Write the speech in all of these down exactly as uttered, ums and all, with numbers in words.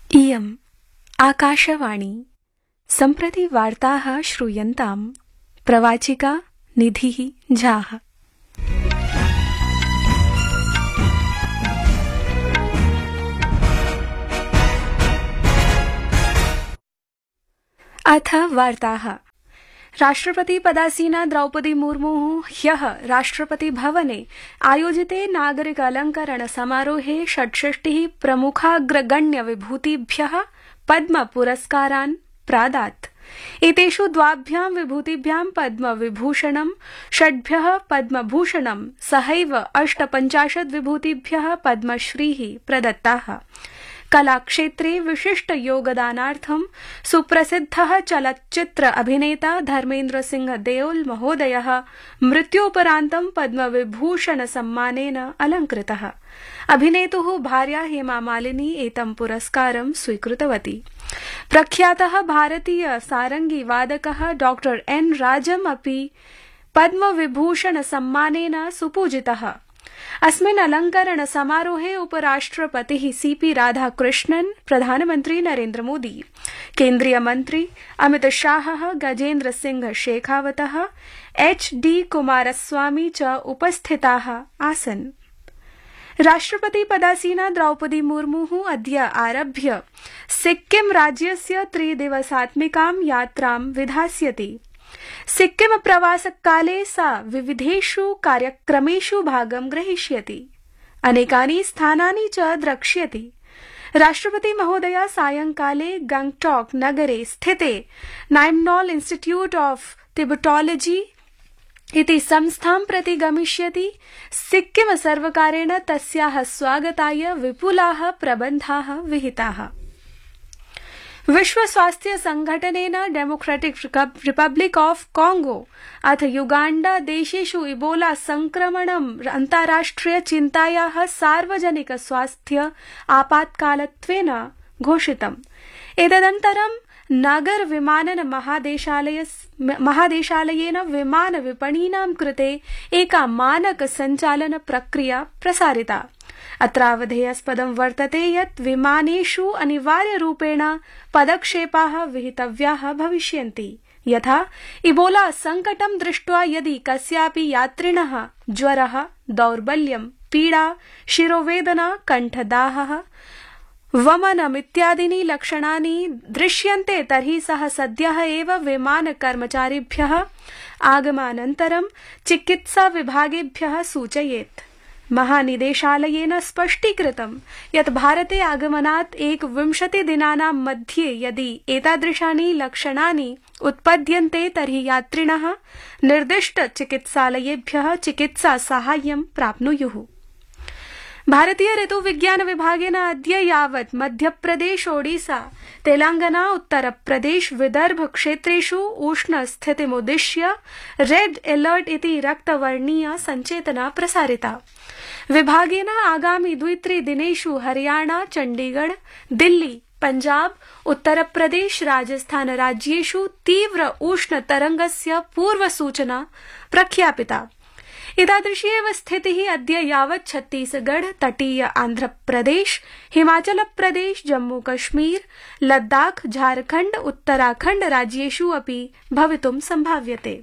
इयम् आकाशवाणी सम्प्रति वार्ताः श्रूयन्ताम् प्रवाचिका निधिः झाः। अथ वार्ताः। राष्ट्रपति पदासीना द्रौपदी मुर्मुः ह्यः राष्ट्रपति भवने आयोजिते नागरिक अलंकरण समारोहे षट्षष्टिः प्रमुखाग्रगण्य विभूतिभ्यः पद्म पुरस्कारान् प्रादात्। एतेषु द्वाभ्यां विभूतिभ्यां पद्म विभूषणं, षड्भ्यः पद्मभूषणं सहैव अष्टपञ्चाशत् विभूतिभ्यः पद्मश्रीः प्रदत्ताः। कलाक्षेत्रे विशिष्ट योगदानार्थं सुप्रसिद्धः चलच्चित्र अभिनेता धर्मेन्द्र सिंह देओल महोदयः मृत्योपरान्तं पद्मविभूषण सम्मानेन अलङ्कृतः। अभिनेतुः भार्या हेमा मालिनी एतं पुरस्कारं स्वीकृतवती। प्रख्यातः भारतीय सारंगी वादकः डॉक्टर एन राजम् अपि पद्मविभूषण सम्मानेन सुपूजितः। अस्मिन् अलंकरण समारोहे उपराष्ट्रपतिः सीपी राधाकृष्णन्, प्रधानमन्त्री नरेन्द्र मोदी, केन्द्रीय मन्त्री अमित शाहः, गजेन्द्र सिंह शेखावतः, एच डी कुमारस्वामी च उपस्थिताः आसन्। राष्ट्रपति पदासीना द्रौपदी मुर्मुः अद्य आरभ्य सिक्किम राज्यस्य त्रिदिवसात्मिकां यात्रां विधास्यति। सिक्किम प्रवासकाले सा विविधेषु कार्यक्रमेषु भागं ग्रहीष्यति, अनेकानि स्थानानि च द्रक्ष्यति। राष्ट्रपति महोदया सायंकाले गंगटॉक नगरे स्थिते नाइम्नॉल इंस्टीट्यूट ऑफ तिबेटोलॉजी इति संस्थां प्रति गमिष्यति। सिक्किम सर्वकारेण तस्याः स्वागताय विपुलाः प्रबन्धाः विहिताः। विश्व स्वास्थ्य संघटनेन डेमोक्रेटिक रिपब्लिक ऑफ कांगो अथ युगांडा देशेषु इबोला संक्रमणं अन्ताराष्ट्रिय चिन्तायाः सार्वजनिक स्वास्थ्य आपातकालत्वेन घोषितम्। एतदनन्तरं नागर विमानन महादेशालयेन विमान विपणीनां कृते एका मानक संचालन प्रक्रिया प्रसारिता। अत्रावधेयास्पदं वर्तते यत् विमानेषु अनिवार्यरूपेण पदक्षेपाः विहितव्याः भविष्यन्ति, यथा इबोला संकटं दृष्ट्वा यदि कस्यापि यात्रिणः ज्वरः, दौर्बल्यं, पीडा, शिरोवेदना, कण्ठदाहः, वमनमित्यादीनि लक्षणानि दृश्यन्ते तर्हि सः सद्यः एव विमान कर्मचारिभ्यः आगमनानन्तरं चिकित्सा विभागेभ्यः सूचयेत्। महानिदेशालयेन स्पष्टीकृतं यत् भारते आगमनात् एकविंशति दिनानां मध्ये यदि एतादृशानि लक्षणानि उत्पद्यन्ते तर्हि यात्रिणः निर्दिष्ट चिकित्सालयेभ्यः चिकित्सा साहाय्यं प्राप्नुयुः। भारतीय ऋतुविज्ञान विभागेन अद्य यावत् मध्यप्रदेश, ओडिशा, तेलंगाना, उत्तरप्रदेश, विदर्भ क्षेत्रेषु उष्णस्थितिमुद्दिश्य रेड अलर्ट इति रक्तवर्णीय संचेतना प्रसारिता। विभागेन आगामि द्वित्रिदिनेषु हरियाणा, चण्डीगढ़, दिल्ली, पंजाब, उत्तरप्रदेश, राजस्थान राज्येषु तीव्र उष्णतरंगस्य पूर्वसूचना प्रख्यापिता। एतादृशी एव स्थितिः अद्य यावत् छत्तीसगढ़, तटीय आन्ध्रप्रदेश, हिमाचल प्रदेश, जम्मू कश्मीर, लद्दाख, झारखंड, उत्तराखंड राज्येषु अपि भवितुं संभाव्यते।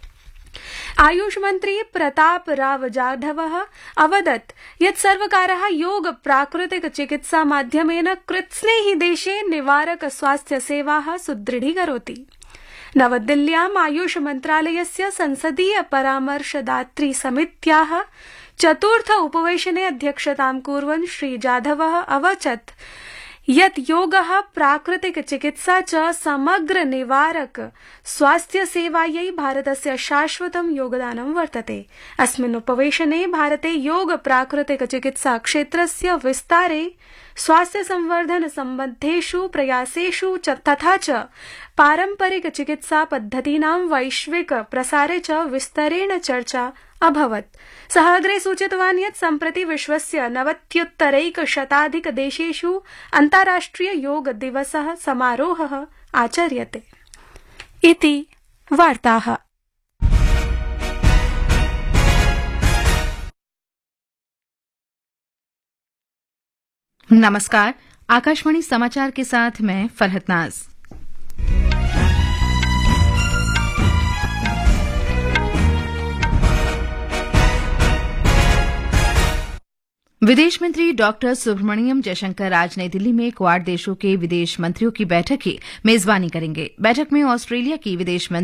आयुष मंत्री प्रताप राव जाधवः अवदत् यत् सर्वकारः योग प्राकृतिक चिकित्सा माध्यमेन कृत्स्नेहि देशे निवारक स्वास्थ्य सेवाः सुदृढीकरोति। नवदिल्ल्याम् आयुष मन्त्रालयस्य संसदीय परामर्शदात्री समित्याः चतुर्थ उपवेशने अध्यक्षतां कुर्वन् श्री जाधवः अवचत् यत् योगः, प्राकृतिक चिकित्सा च समग्र निवारक स्वास्थ्य सेवायै भारतस्य शाश्वतं योगदानं वर्तते। अस्मिन् उपवेशने भारते योग प्राकृतिक चिकित्सा क्षेत्रस्य विस्तारे, स्वास्थ्य संवर्धन सम्बद्धेषु प्रयासेषु च तथा च पारंपरिक चिकित्सा पद्धतीनां वैश्विक प्रसारे च विस्तरेण चर्चा अभवत्। सः अग्रे सूचितवान् यत् सम्प्रति विश्वस्य नवत्युत्तरैकशताधिक देशेषु अन्ताराष्ट्रिय योग दिवसः समारोहः आचर्यते। इति वार्ताः। नमस्कार, आकाशवाणी समाचार के साथ मैं फरहत नाज। विदेश मंत्री डॉक्टर सुब्रमण्यम जयशंकर आज नई दिल्ली में क्वाड देशों के विदेश मंत्रियों की बैठक की मेजबानी करेंगे। बैठक में ऑस्ट्रेलिया की विदेश मंत्री